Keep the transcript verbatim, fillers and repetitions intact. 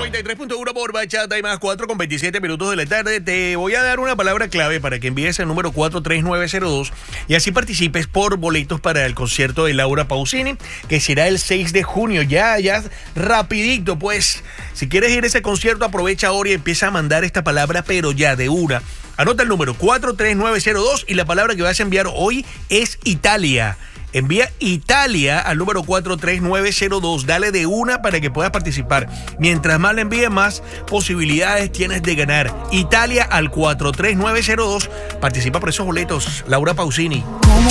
noventa y tres punto uno por Bachata y más cuatro con veintisiete minutos de la tarde. Te voy a dar una palabra clave para que envíes el número cuatro tres nueve cero dos y así participes por boletos para el concierto de Laura Pausini, que será el seis de junio. Ya, ya, rapidito, pues. Si quieres ir a ese concierto, aprovecha ahora y empieza a mandar esta palabra, pero ya, de una. Anota el número cuatro tres nueve cero dos y la palabra que vas a enviar hoy es Italia. Envía Italia al número cuatro tres nueve cero dos. Dale de una para que puedas participar. Mientras más le envíes, más posibilidades tienes de ganar. Italia al cuatro tres nueve cero dos. Participa por esos boletos. Laura Pausini.